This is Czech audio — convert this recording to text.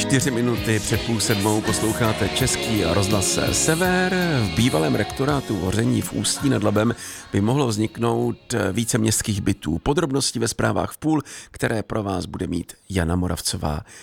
4 minuty před 6:30 posloucháte Český rozhlas Sever. V bývalém rektorátu Hoření v Ústí nad Labem by mohlo vzniknout více městských bytů. Podrobnosti ve zprávách v půl, které pro vás bude mít Jana Moravcová.